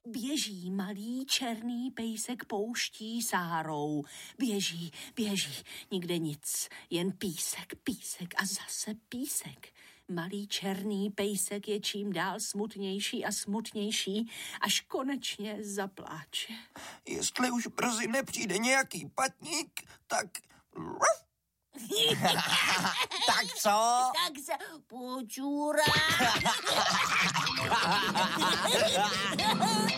Běží malý černý pejsek pouští Sárou. Běží, běží, nikde nic, jen písek, písek a zase písek. Malý černý pejsek je čím dál smutnější a smutnější, až konečně zapláče. Jestli už brzy nepřijde nějaký patník, tak... Tak co? Tak se počůrá.